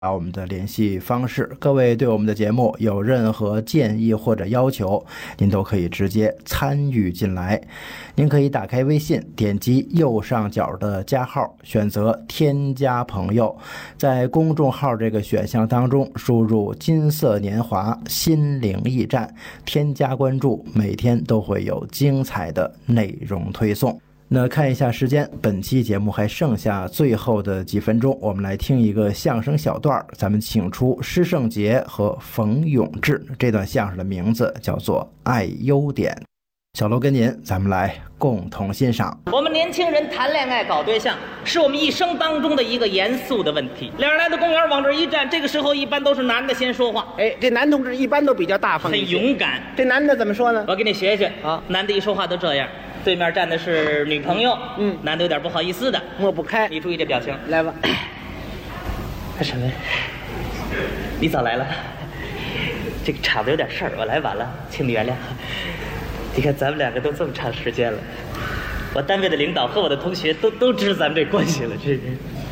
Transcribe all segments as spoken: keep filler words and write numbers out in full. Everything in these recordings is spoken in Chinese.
把我们的联系方式，各位对我们的节目有任何建议或者要求，您都可以直接参与进来。您可以打开微信，点击右上角的加号，选择添加朋友，在公众号这个选项当中输入金色年华心灵驿站，添加关注，每天都会有精彩的内容推送。那看一下时间，本期节目还剩下最后的几分钟，我们来听一个相声小段，咱们请出施圣杰和冯永志，这段相声的名字叫做《爱优点》。小楼跟您，咱们来共同欣赏。 我们年轻人谈恋爱搞对象，是我们一生当中的一个严肃的问题。两人来到公园，往这一站，这个时候一般都是男的先说话。 哎，这男同志一般都比较大方， 很勇敢。 这男的怎么说呢？ 我给你学学啊， 男的一说话都这样。对面站的是女朋友， 嗯， 男的有点不好意思的， 抹不开。 你注意这表情， 来吧。 干什么呀？你早来了，这个场子有点事儿，我来晚了，请你原谅。你看咱们两个都这么长时间了，我单位的领导和我的同学都都知道咱们这关系了，这是。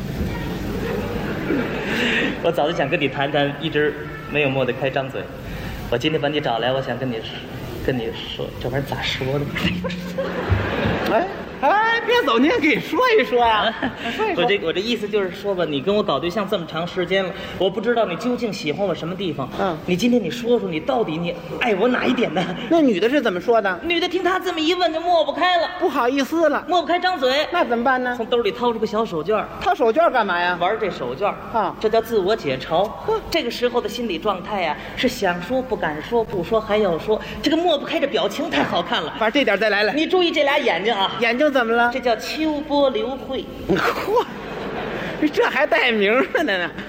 我早就想跟你谈谈，一直没有抹得开张嘴。我今天把你找来，我想跟你说。跟你说这玩意儿咋说的？ 哎哎，别走，您给说一说呀、啊。说一说。 我这我这意思就是说吧，你跟我搞对象这么长时间了，我不知道你究竟喜欢我什么地方。 嗯， 你今天你说说，你到底你爱我哪一点呢？ 那女的是怎么说的？ 女的听他这么一问就抹不开了， 不好意思了， 抹不开张嘴。 那怎么办呢？ 从兜里掏出个小手绢， 掏手绢干嘛呀？ 玩这手绢啊， 这叫自我解嘲。这个时候的心理状态呀、啊，是想说不敢说，不说还要说，这个抹不开的表情太好看了。 把这点再来来。 你注意这俩眼睛啊， 眼睛怎么了？ 这叫秋波流慧。 嚯，这还带名儿的呢。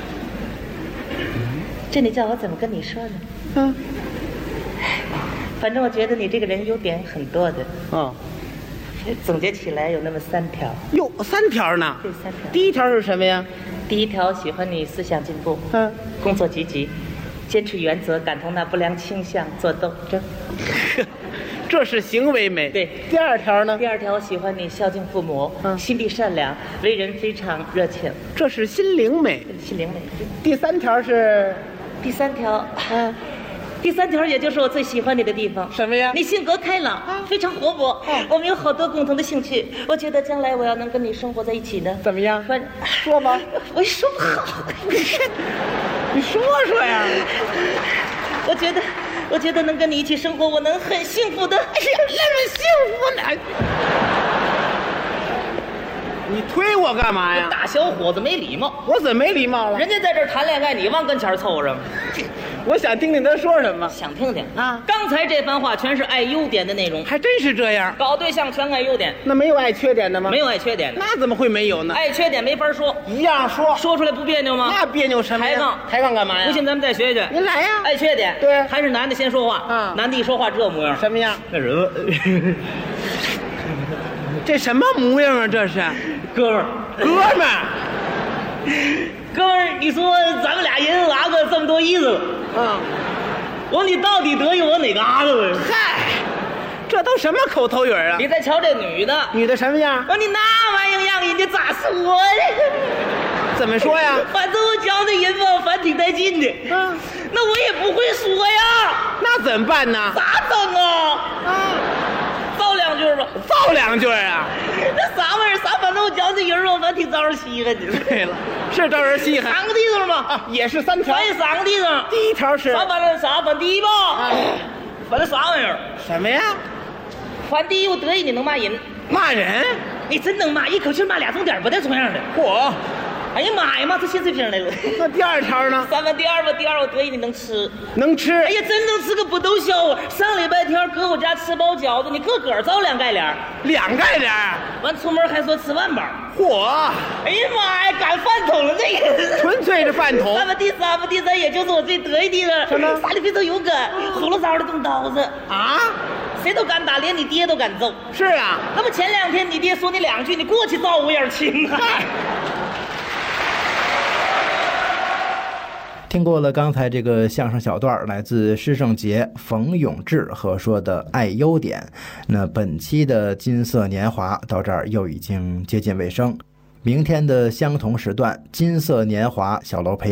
这你叫我怎么跟你说呢？ 嗯， 反正我觉得你这个人优点很多的。 哦， 总结起来有那么三条。 哟，三条呢？ 对，三条。 第一条是什么呀？ 第一条，喜欢你思想进步， 嗯， 工作积极，坚持原则，感同那不良倾向，做斗争。 这是行为美。 对。 第二条呢？ 第二条，我喜欢你孝敬父母， 嗯， 心地善良，为人非常热情。 这是心灵美。 心灵美。 第三条是？ 第三条， 嗯， 第三条也就是我最喜欢你的地方。 什么呀？ 你性格开朗，啊，非常活泼，啊，我们有好多共同的兴趣。我觉得将来我要能跟你生活在一起呢。 怎么样？ 说说吧。 我说不好。 你说说呀。 我觉得，我觉得能跟你一起生活，我能很幸福的。哎呀， 那么幸福呢？你推我干嘛呀？ 大小伙子没礼貌。 我怎么没礼貌了？ 人家在这儿谈恋爱，你往跟前凑合上。 我想听听他说什么。 想听听啊？ 刚才这番话全是爱优点的内容， 还真是这样。 搞对象全爱优点， 那没有爱缺点的吗？ 没有爱缺点的。 那怎么会没有呢？ 爱缺点没法说， 一样说， 说出来不别扭吗？ 那别扭什么呀？ 抬杠， 抬杠干嘛呀？ 不信咱们再学学。 您来呀。 爱缺点， 对， 还是男的先说话啊。 男的一说话这模样， 什么样？ 那人， 这什么模样啊？这是， 哥们儿， 哥们儿， 哥们儿，你说咱们俩人拉个这么多意思了， 啊， 我说你到底得意我哪嘎子了？ 嗨，这都什么口头语啊？ 你再瞧这女的， 女的什么样？ 我说你那玩意儿样，人家咋说的？ 怎么说呀？ 反正我教的人吧，反挺带劲的。 啊， 那我也不会说呀。 那怎么办呢？ 咋整啊？ 啊， 造两句吧。 造两句啊？ 那啥玩意儿？啥？反正我教的人吧，反挺招人稀罕的。 对了，是招人稀罕。 三个地方吧。 啊，也是三条。 还有三个地方。 第一条是啥？反正啥？反第一吧。 啊， 反正啥玩意儿？ 什么呀？ 反第一，我得意你能骂人。 骂人？ 你真能骂，一口气骂俩重点，不带重样的。 嚯！ 哎呀妈呀，骂出新水平来了。 那第二条呢？ 三番第二吧，第二我得意你能吃。 能吃？ 哎呀，真能吃个不逗笑话。上礼拜天搁我家吃包饺子，你个个造两盖脸， 两盖脸。 完出门还说吃万包。 嚯！ 哎呀妈呀，赶饭桶了这个。 纯粹是饭桶。 那么第三吧，第三也就是我最得意的了。 什么？ 啥里非都有梗，葫芦糟的动刀子啊！ 谁都敢打，连你爹都敢揍。 是啊。 那么前两天你爹说你两句，你过去造五眼青啊。 听过了刚才这个相声小段，来自施圣杰、冯永志和说的爱优点。那本期的金色年华到这儿又已经接近尾声，明天的相同时段，金色年华小楼陪